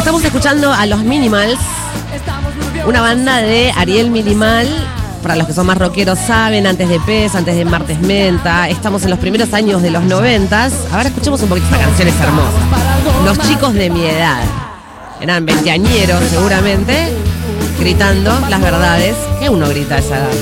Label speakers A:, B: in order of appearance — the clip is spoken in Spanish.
A: Estamos escuchando a los Minimals, una banda de Ariel Minimal. Para los que son más rockeros saben, antes de Pez, antes de Martes Menta. Estamos en los primeros años de los 90. Ahora escuchemos un poquito esta canción, es hermosa. Los chicos de mi edad. Eran veinteañeros seguramente, gritando las verdades que uno grita a esa edad.